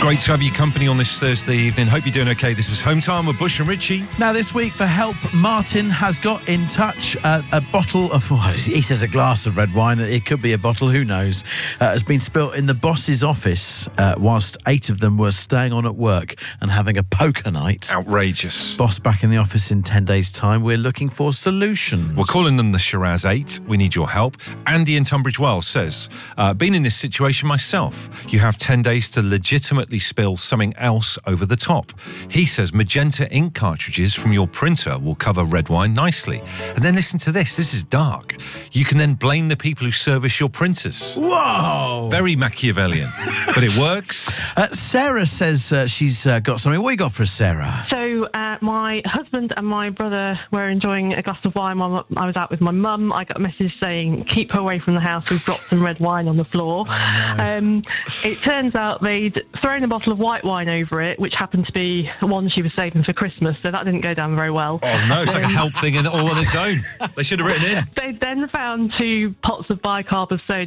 Great to have your company on this Thursday evening. Hope you're doing okay. This is Home Time with Bush and Richie. Now, this week, for help, Martin has got in touch. A bottle of, he says a glass of red wine. It could be a bottle, who knows, has been spilt in the boss's office whilst 8 of them were staying on at work and having a poker night. Outrageous. Boss back in the office in 10 days' time. We're looking for solutions. We're calling them the Shiraz 8. We need your help. Andy in Tunbridge Wells says, been in this situation myself. You have 10 days to legitimately spill something else over the top. He says magenta ink cartridges from your printer will cover red wine nicely. And then listen to this. This is dark. You can then blame the people who service your printers. Whoa! Very Machiavellian, but it works. Sarah says she's got something. What you got for us, Sarah? So my husband and my brother were enjoying a glass of wine while I was out with my mum. I got a message saying, keep her away from the house. We've dropped some red wine on the floor. Oh, no. It turns out they'd thrown a bottle of white wine over it, which happened to be one she was saving for Christmas, so that didn't go down very well. Oh, no, it's like a help thing all on its own. They should have written in. They then found 2 pots of bicarb of soda